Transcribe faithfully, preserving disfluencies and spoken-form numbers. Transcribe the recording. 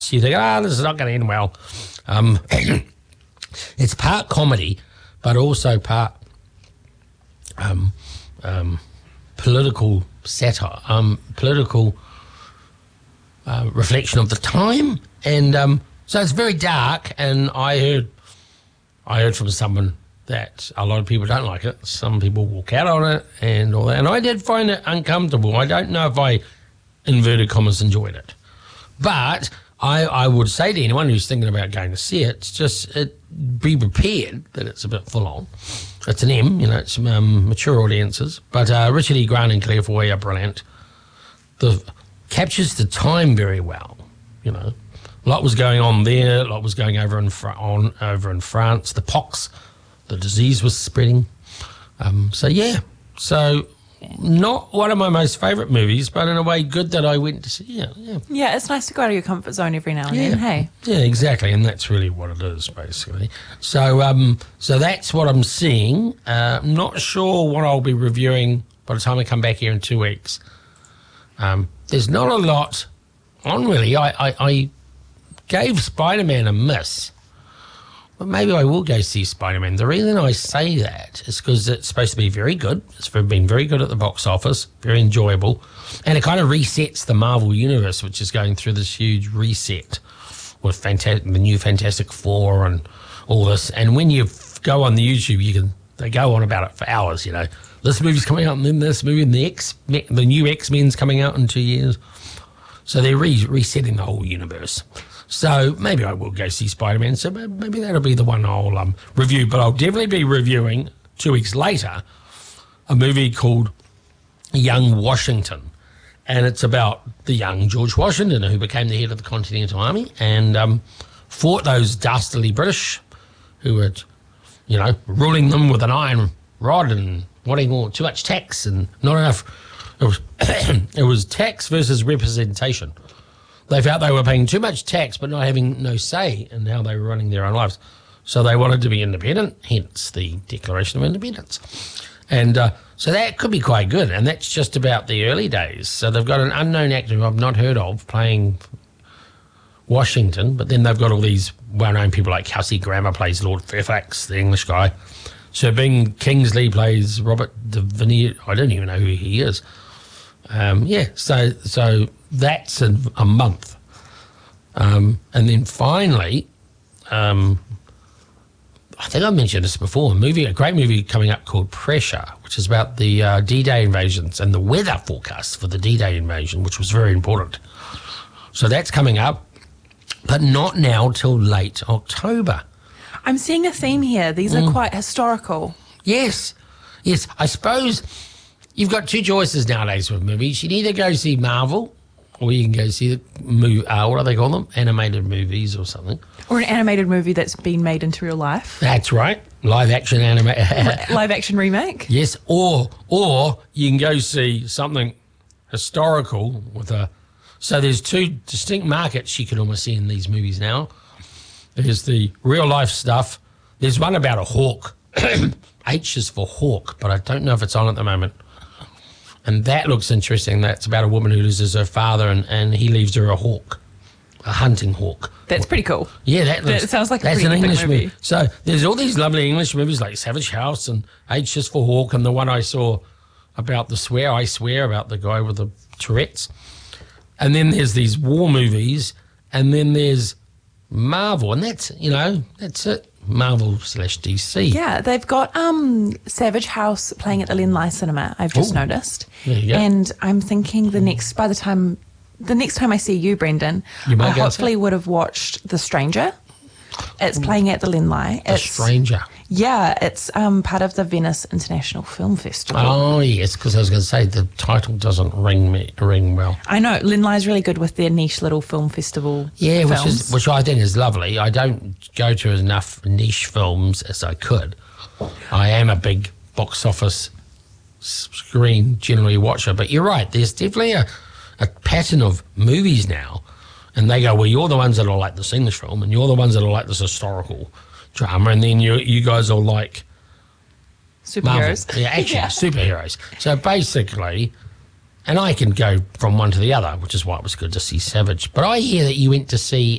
twists. You think, ah, oh, this is not going to end well. Um, it's part comedy, but also part um, um, political satire, um, political uh, reflection of the time, and um, so it's very dark. And I heard, I heard from someone that a lot of people don't like it. Some people walk out on it and all that. And I did find it uncomfortable. I don't know if I, inverted commas, enjoyed it. But I, I would say to anyone who's thinking about going to see it, it's just it, be prepared that it's a bit full on. It's an M, you know, it's um, mature audiences. But uh, Richard E. Grant and Claire Foy are brilliant. The captures the time very well, you know. A lot was going on there. A lot was going over in, Fr- on, over in France. The pox, the disease was spreading. Um, so, yeah. So, not one of my most favourite movies, but in a way good that I went to see it. Yeah, yeah, it's nice to go out of your comfort zone every now and yeah. then, hey? Yeah, exactly, and that's really what it is, basically. So um, so that's what I'm seeing. Uh, not sure what I'll be reviewing by the time I come back here in two weeks. Um, there's not a lot on, really. I, I, I gave Spider-Man a miss. But maybe I will go see Spider-Man. The reason I say that is because it's supposed to be very good. It's been very good at the box office, very enjoyable. And it kind of resets the Marvel Universe, which is going through this huge reset with fanta- the new Fantastic Four and all this. And when you f- go on the YouTube, you can they go on about it for hours, you know. This movie's coming out and then this movie and the, X, the new X-Men's coming out in two years. So they're re- resetting the whole universe. So maybe I will go see Spider-Man. So maybe that'll be the one I'll um, review. But I'll definitely be reviewing, two weeks later, a movie called Young Washington. And it's about the young George Washington who became the head of the Continental Army and um, fought those dastardly British who were, you know, ruling them with an iron rod and wanting more, too much tax and not enough. It was, it was tax versus representation. They felt they were paying too much tax but not having no say in how they were running their own lives. So they wanted to be independent, hence the Declaration of Independence. And uh, so that could be quite good, and that's just about the early days. So they've got an unknown actor who I've not heard of playing Washington, but then they've got all these well-known people like Kelsey Grammer plays Lord Fairfax, the English guy. Sir Ben Kingsley plays Robert de Viney. I don't even know who he is. Um, yeah, so so that's a, a month. Um, and then finally, um, I think I mentioned this before, a movie, a great movie coming up called Pressure, which is about the uh, D-Day invasions and the weather forecasts for the D-Day invasion, which was very important. So that's coming up, but not now till late October. I'm seeing a theme here. These are mm. quite historical. Yes, yes. I suppose you've got two choices nowadays with movies. You can either go see Marvel, or you can go see the movie, uh, what do they call them? Animated movies or something. Or an animated movie that's been made into real life. That's right. Live action anime. Live action remake. Yes. Or or you can go see something historical with a. So there's two distinct markets you can almost see in these movies now. There's the real life stuff. There's one about a hawk. H is for hawk, but I don't know if it's on at the moment. And that looks interesting. That's about a woman who loses her father and, and he leaves her a hawk, a hunting hawk. That's pretty cool. Yeah, that, looks, that sounds like a that's pretty an English movie. movie. So there's all these lovely English movies like Savage House and H is for Hawk, and the one I saw about the swear, I swear, about the guy with the Tourette's. And then there's these war movies, and then there's Marvel, and that's, you know, that's it. Marvel slash D C. Yeah, they've got um, Savage House playing at the Lenlai Cinema, I've just Ooh, noticed. There you go. And I'm thinking the next, by the time, the next time I see you, Brendan, you I hopefully would have watched The Stranger. It's playing at the Lenlai. The it's, Stranger. Yeah, it's um, part of the Venice International Film Festival. Oh, yes, because I was going to say the title doesn't ring me ring well. I know, Lenlai's really good with their niche little film festival Yeah, films. which is which I think is lovely. I don't go to enough niche films as I could. I am a big box office screen generally watcher, but you're right, there's definitely a, a pattern of movies now, and they go, well, you're the ones that are like this English film, and you're the ones that are like this historical drama, and then you you guys are like superheroes. Marvel. Yeah, actually, yeah. superheroes. So basically, and I can go from one to the other, which is why it was good to see Savage. But I hear that you went to see